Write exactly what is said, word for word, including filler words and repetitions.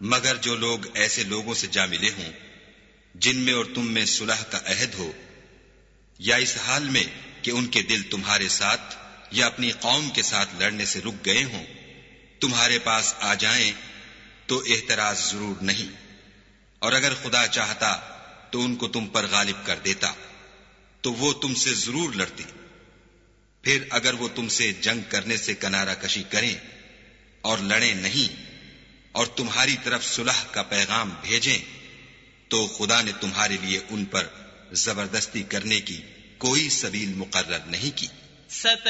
मगर जो लोग ऐसे लोगों से जा मिले हों जिनमें और तुम में सुलह का अहद हो, या इस हाल में कि उनके दिल तुम्हारे साथ या अपनी कौम के साथ लड़ने से रुक गए हों, तुम्हारे पास आ जाएं तो एहतराज जरूर नहीं, और अगर खुदा चाहता तो उनको तुम पर गालिब कर देता तो वो तुमसे जरूर लड़ती। फिर अगर वो तुमसे जंग करने से किनारा कशी करें और लड़े नहीं और तुम्हारी तरफ सुलह का पैगाम भेजें, तो खुदा ने तुम्हारे लिए उन पर जबरदस्ती करने की कोई सबील मुकर्रर नहीं की।